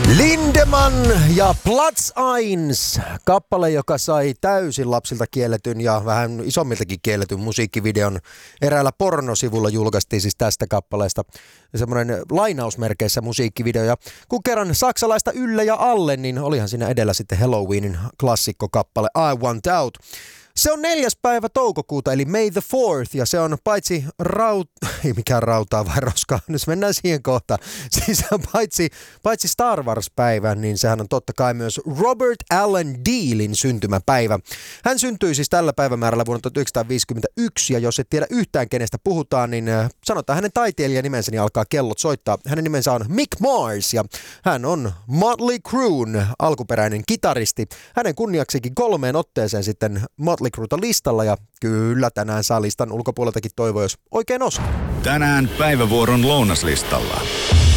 Lindemann ja Platz 1, kappale, joka sai täysin lapsilta kielletyn ja vähän isommiltakin kielletyn musiikkivideon. Eräällä pornosivulla julkaistiin siis tästä kappaleesta semmoinen lainausmerkeissä musiikkivideo. Ja kun kerran saksalaista yllä ja alle, niin olihan siinä edellä sitten Halloweenin klassikkokappale I Want Out. Se on 4. päivä toukokuuta, eli May the 4th, ja se on paitsi ei mikään rautaa vai roskaa, nyt mennään siihen kohtaan. Siis on paitsi Star Wars-päivä, niin sehän on totta kai myös Robert Allen Dealin syntymäpäivä. Hän syntyi siis tällä päivämäärällä vuonna 1951, ja jos et tiedä yhtään kenestä puhutaan, niin sanotaan hänen taiteilijanimensä, niin alkaa kellot soittaa. Hänen nimensä on Mick Mars, ja hän on Motley Cruen alkuperäinen kitaristi. Hänen kunniaksikin 3 otteeseen sitten Motley Crueta listalla, ja kyllä tänään saa listan ulkopuoleltakin toivoa, jos oikein osaa. Tänään päivävuoron lounaslistalla.